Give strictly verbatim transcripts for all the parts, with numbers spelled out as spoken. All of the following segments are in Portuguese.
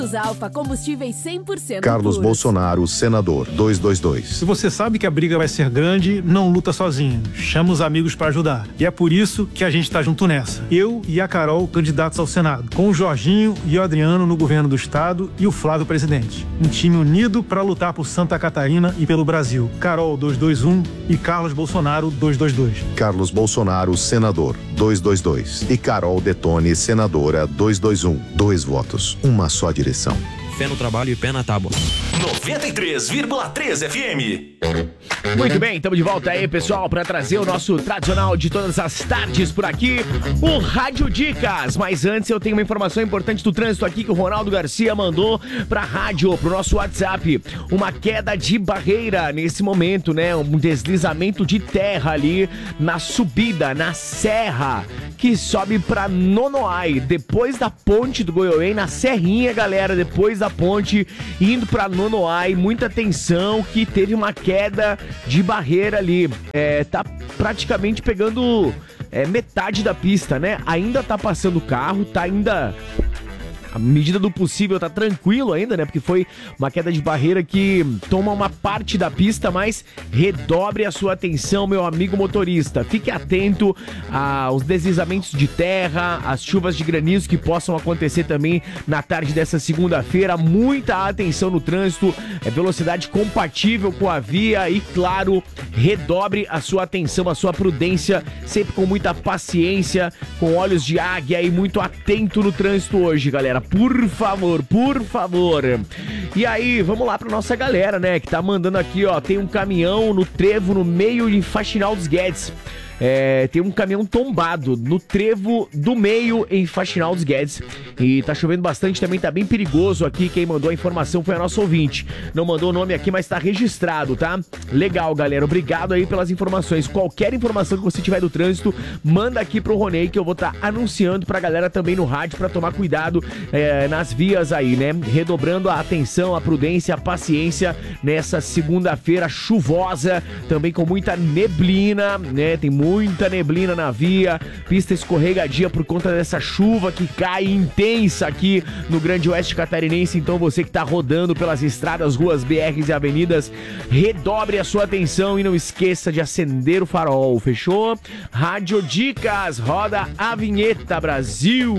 Alfa, combustíveis cem por cento Carlos puros. Bolsonaro, senador, duzentos e vinte e dois. Se você sabe que a briga vai ser grande, não luta sozinho. Chama os amigos para ajudar. E é por isso que a gente tá junto nessa. Eu e a Carol, candidatos ao Senado. Com o Jorginho e o Adriano no governo do estado e o Flávio presidente. Um time unido para lutar por Santa Catarina e pelo Brasil. Carol duzentos e vinte e um e Carlos Bolsonaro duzentos e vinte e dois. Carlos Bolsonaro, senador, duzentos e vinte e dois. E Carol Detone, senadora, duzentos e vinte e um. Dois votos, uma só direção. Fé no trabalho e pé na tábua. noventa e três vírgula três F M. Muito bem, estamos de volta aí, pessoal, para trazer o nosso tradicional de todas as tardes por aqui, o Rádio Dicas. Mas antes eu tenho uma informação importante do trânsito aqui que o Ronaldo Garcia mandou pra rádio, pro nosso WhatsApp. Uma queda de barreira nesse momento, né? Um deslizamento de terra ali na subida, na serra, que sobe pra Nonoai, depois da ponte do Goiôem, na serrinha, galera, depois da ponte, indo pra Nonoai. Muita atenção que teve uma queda de barreira ali. É, tá praticamente pegando é, metade da pista, né? Ainda tá passando o carro, tá ainda... À medida do possível, tá tranquilo ainda, né? Porque foi uma queda de barreira que toma uma parte da pista, mas redobre a sua atenção, meu amigo motorista. Fique atento aos deslizamentos de terra, às chuvas de granizo que possam acontecer também na tarde dessa segunda-feira. Muita atenção no trânsito, é velocidade compatível com a via e, claro, redobre a sua atenção, a sua prudência, sempre com muita paciência, com olhos de águia e muito atento no trânsito hoje, galera. Por favor, por favor. E aí, vamos lá pra nossa galera, né? Que tá mandando aqui, ó. Tem um caminhão no trevo no meio de Faxinal dos Guedes. É, tem um caminhão tombado no trevo do meio em Faxinal dos Guedes. E tá chovendo bastante também, tá bem perigoso aqui. Quem mandou a informação foi a nossa ouvinte. Não mandou o nome aqui, mas tá registrado, tá? Legal, galera. Obrigado aí pelas informações. Qualquer informação que você tiver do trânsito, manda aqui pro Ronei, que eu vou estar tá anunciando pra galera também no rádio, pra tomar cuidado é, nas vias aí, né? Redobrando a atenção, a prudência, a paciência nessa segunda-feira chuvosa, também com muita neblina, né? Tem muito Muita neblina na via, pista escorregadia por conta dessa chuva que cai intensa aqui no Grande Oeste Catarinense. Então você que tá rodando pelas estradas, ruas, B Rs e avenidas, redobre a sua atenção e não esqueça de acender o farol, fechou? Rádio Dicas, roda a vinheta, Brasil!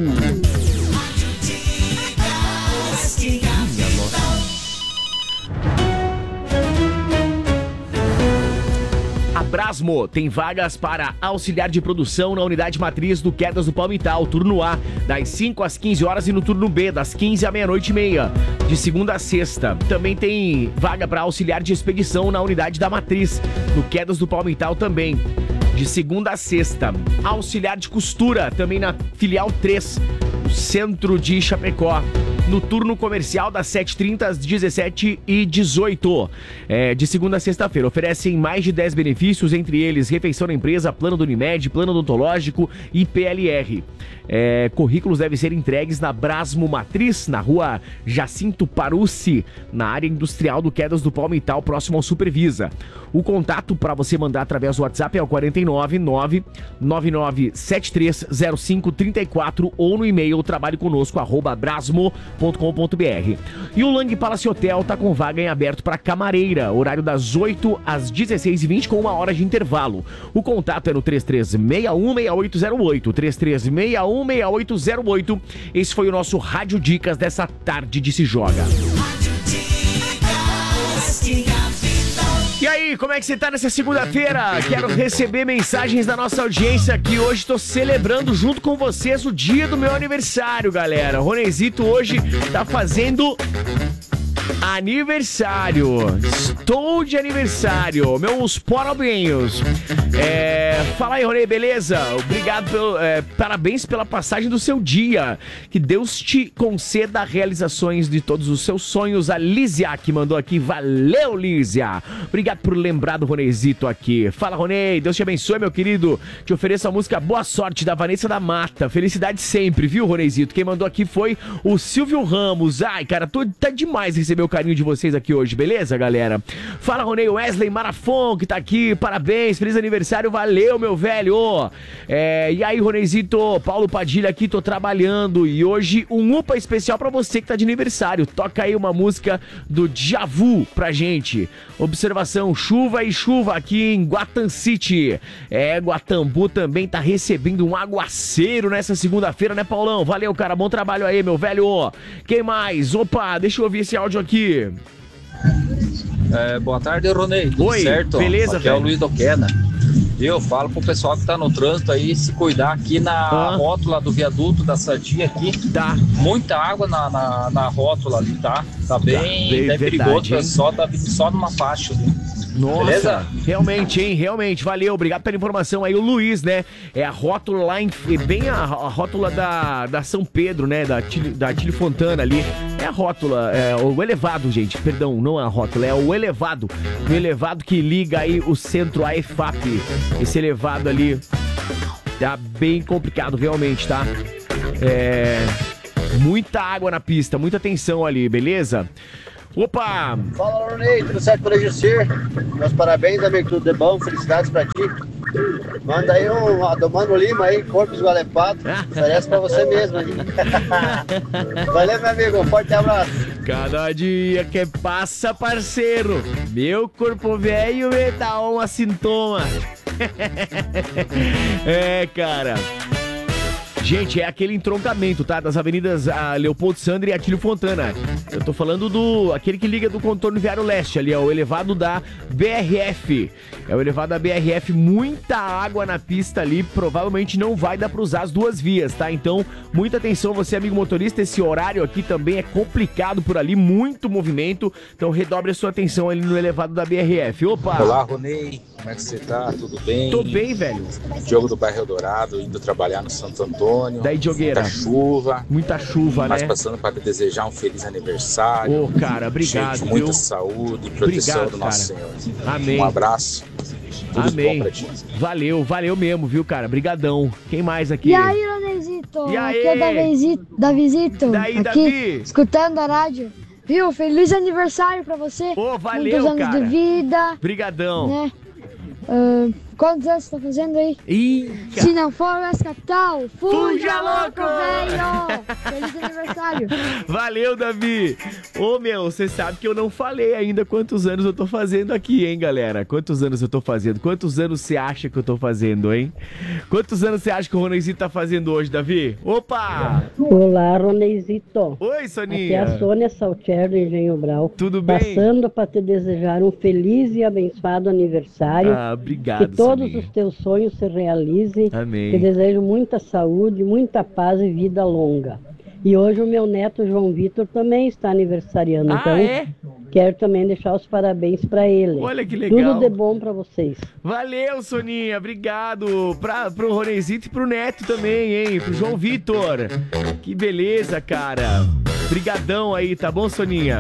A Brasmo tem vagas para auxiliar de produção na unidade matriz do Quedas do Palmital, turno A, das cinco às quinze horas e no turno B, das quinze à meia-noite e meia, de segunda a sexta. Também tem vaga para auxiliar de expedição na unidade da matriz, no Quedas do Palmital também, de segunda a sexta. Auxiliar de costura, também na filial três, no centro de Chapecó, no turno comercial das sete e trinta às dezessete e dezoito, é, de segunda a sexta-feira. Oferecem mais de dez benefícios, entre eles refeição na empresa, plano do Unimed, plano odontológico e P L R. É, currículos devem ser entregues na Brasmo Matriz, na rua Jacinto Parucci, na área industrial do Quedas do Palmital, próximo ao Supervisa. O contato para você mandar através do WhatsApp é o quatro nove nove nove nove sete três zero cinco três quatro ou no e-mail trabalhe conosco arroba brasmo ponto com ponto br. E o Lang Palace Hotel tá com vaga em aberto para camareira, horário das oito às dezesseis e vinte com uma hora de intervalo. O contato é no três três seis um seis oito zero oito, três três seis um seis oito zero oito. Esse foi o nosso Rádio Dicas dessa tarde de Se Joga. E aí, como é que você tá nessa segunda-feira? Quero receber mensagens da nossa audiência que hoje tô celebrando junto com vocês o dia do meu aniversário, galera. O Ronezito hoje tá fazendo aniversário. Estou de aniversário. Meus parabéns. É, fala aí, Ronei, beleza? Obrigado, pelo, é, parabéns pela passagem do seu dia. Que Deus te conceda realizações de todos os seus sonhos. A Lízia que mandou aqui. Valeu, Lízia. Obrigado por lembrar do Ronezito aqui. Fala, Ronei. Deus te abençoe, meu querido. Te ofereço a música Boa Sorte, da Vanessa da Mata. Felicidade sempre, viu, Ronezito? Quem mandou aqui foi o Silvio Ramos. Ai, cara, tô, tá demais receber o carinho de vocês aqui hoje, beleza, galera? Fala, Ronei. Wesley Marafon, que tá aqui. Parabéns, feliz aniversário. aniversário, valeu, meu velho. É, e aí, Ronezito, Paulo Padilha aqui, tô trabalhando. E hoje um UPA especial pra você que tá de aniversário. Toca aí uma música do Djavu pra gente. Observação, chuva e chuva aqui em Guatan City. É, Guatambu também tá recebendo um aguaceiro nessa segunda-feira, né, Paulão? Valeu, cara, bom trabalho aí, meu velho. Quem mais? Opa, deixa eu ouvir esse áudio aqui. É, boa tarde, Ronei. Tudo Oi, certo? beleza, Aqui é o velho? Luiz Doquena. Eu falo pro pessoal que tá no trânsito aí se cuidar aqui na Ah. rótula do viaduto da Sadia aqui. Tá. Muita água na, na, na rótula ali, tá? Tá bem, bem bem verdade, perigoso, hein? é só, tá vindo só numa faixa ali. Nossa, Beleza? realmente, hein? Realmente, valeu, obrigado pela informação aí, o Luiz, né? É a rótula lá, em, é bem a, a rótula da, da São Pedro, né? Da Tílio, da Tílio Fontana ali. É a rótula, é o elevado, gente, perdão, não é a rótula, é o elevado. O elevado que liga aí o centro à E F A P. Esse elevado ali tá bem complicado, realmente, tá? É... Muita água na pista, muita atenção ali, beleza? Opa! Fala, Ronei, tudo certo por Egicir? Meus parabéns, amigo, tudo de bom, felicidades pra ti. Manda aí um Adomano Lima aí, corpo esgualepado, parece pra você mesmo aí. Valeu, meu amigo, um forte abraço. Cada dia que passa, parceiro, meu corpo velho me dá uma sintoma. É, cara. Gente, é aquele entroncamento, tá? Das avenidas a Leopoldo Sandri e Atílio Fontana. Eu tô falando do... aquele que liga do contorno viário leste ali, é o elevado da B R F. É o elevado da B R F, muita água na pista ali, provavelmente não vai dar pra usar as duas vias, tá? Então, muita atenção, você amigo motorista, esse horário aqui também é complicado por ali, muito movimento, então redobre a sua atenção ali no elevado da B R F. Opa! Olá, Ronei, como é que você tá? Tudo bem? Tô bem, velho. Diogo do bairro Eldorado, indo trabalhar no Santo Antônio. Daí, Diogueira. Muita chuva. Muita chuva, Mas né? passando para desejar um feliz aniversário. Ô, cara, obrigado, Gente, muita viu? saúde e proteção Obrigado, do nosso cara. Senhor. Amém. Um abraço. Tudo Amém. bom pra ti. Valeu, valeu mesmo, viu, cara? Brigadão. Quem mais aqui? E aí, Ronezito? E aí? Aqui é Davizito, Davizito. Daí, aqui, Davi? escutando a rádio. Viu? Feliz aniversário pra você. Ô, valeu, Muitos anos cara. de vida. Brigadão. Né? Uh, quantos anos você tá fazendo aí? Eita. Se não for o S-Capital, fuja, Fuja, louco, louco! velho! Feliz aniversário. Valeu, Davi. Ô, meu, você sabe que eu não falei ainda quantos anos eu tô fazendo aqui, hein, galera? Quantos anos eu tô fazendo? Quantos anos você acha que eu tô fazendo, hein? Quantos anos você acha que o Ronezito tá fazendo hoje, Davi? Opa! Olá, Ronezito. Oi, Soninha. Aqui é a Sônia Saltier do Engenho Brau. Tudo bem? Passando para te desejar um feliz e abençoado aniversário. Ah, obrigado, Que todos Soninha. os teus sonhos se realizem. Amém. Te desejo muita saúde, muita paz e vida longa. E hoje o meu neto João Vitor também está aniversariando. Ah, então, é? quero também deixar os parabéns para ele. Olha que legal. Tudo de bom para vocês. Valeu, Soninha, obrigado pra, pro Ronezito e pro Neto também, hein, pro João Vitor. Que beleza, cara. Brigadão aí, tá bom, Soninha?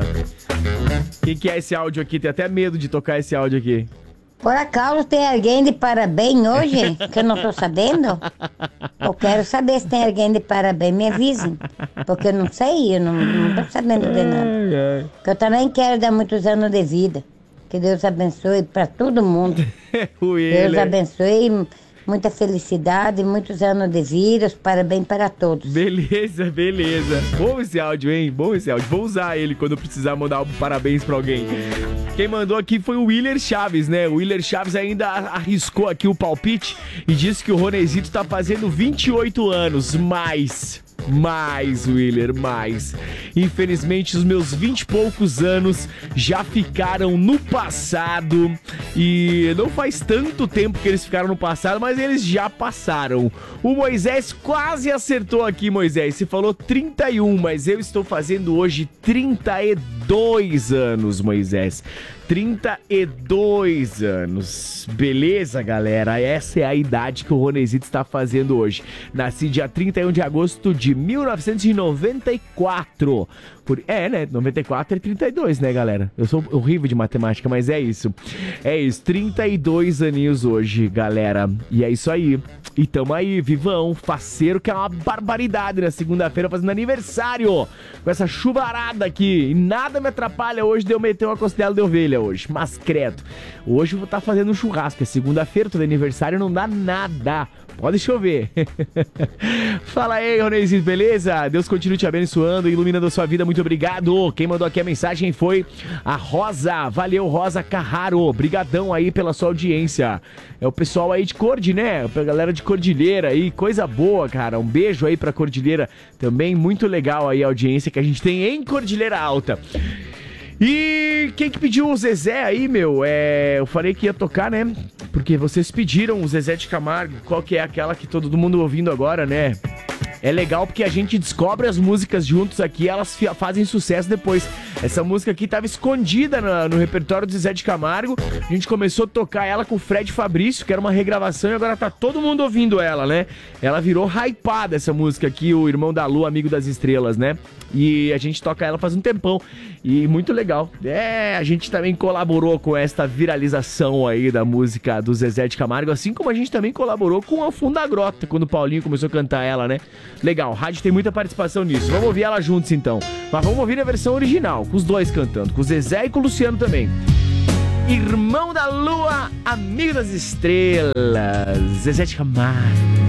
Quem que é esse áudio aqui? Tem até medo de tocar esse áudio aqui. Por acaso tem alguém de parabéns hoje que eu não tô sabendo? Eu quero saber se tem alguém de parabéns, me avisem. Porque eu não sei, eu não, não tô sabendo de nada. Porque eu também quero dar muitos anos de vida. Que Deus abençoe para todo mundo. Deus abençoe, muita felicidade, muitos anos de vida, os parabéns para todos. Beleza, beleza. Bom esse áudio, hein? Bom esse áudio. Vou usar ele quando eu precisar mandar um parabéns pra alguém. Quem mandou aqui foi o Willer Chaves, né? O Willer Chaves ainda arriscou aqui o palpite e disse que o Ronezito tá fazendo vinte e oito anos, mais... Mais, Willer, mais. Infelizmente, os meus vinte e poucos anos já ficaram no passado. E não faz tanto tempo que eles ficaram no passado, mas eles já passaram. O Moisés quase acertou aqui, Moisés. Você falou trinta e um, mas eu estou fazendo hoje trinta e dois anos, Moisés. trinta e dois anos. Beleza, galera? Essa é a idade que o Ronezito está fazendo hoje. Nasci dia trinta e um de agosto de mil novecentos e noventa e quatro. Por... É, né? noventa e quatro é trinta e dois, né, galera? Eu sou horrível de matemática, mas é isso. É isso, trinta e dois aninhos hoje, galera. E é isso aí. E tamo aí, vivão, faceiro, que é uma barbaridade na segunda-feira, fazendo aniversário. Com essa chuvarada aqui. E nada me atrapalha hoje de eu meter uma costela de ovelha hoje. Mas credo. Hoje eu vou estar fazendo um churrasco. É segunda-feira, tô de aniversário, não dá nada. Pode chover. Fala aí, Ronezinho, beleza? Deus continue te abençoando e iluminando a sua vida. Muito obrigado. Quem mandou aqui a mensagem foi a Rosa. Valeu, Rosa Carraro. Brigadão aí pela sua audiência. É o pessoal aí de Cordi, né? A galera de Cordilheira aí. Coisa boa, cara. Um beijo aí pra Cordilheira. Também muito legal aí a audiência que a gente tem em Cordilheira Alta. E quem que pediu o Zezé aí, meu? É, eu falei que ia tocar, né? Porque vocês pediram o Zezé de Camargo. Qual que é aquela que todo mundo ouvindo agora, né? É legal porque a gente descobre as músicas juntos aqui, elas fazem sucesso depois. Essa música aqui tava escondida no, no repertório do Zezé de Camargo. A gente começou a tocar ela com o Fred Fabrício, que era uma regravação, e agora tá todo mundo ouvindo ela, né? Ela virou hypada, essa música aqui, o Irmão da Lua, Amigo das Estrelas, né? E a gente toca ela faz um tempão. E muito legal. É, a gente também colaborou com esta viralização aí da música do Zezé de Camargo, assim como a gente também colaborou com a Funda Grota, quando o Paulinho começou a cantar ela, né? Legal, o rádio tem muita participação nisso. Vamos ouvir ela juntos então. Mas vamos ouvir a versão original, com os dois cantando, com o Zezé e com o Luciano também. Irmão da Lua, Amigo das Estrelas, Zezé de Camargo.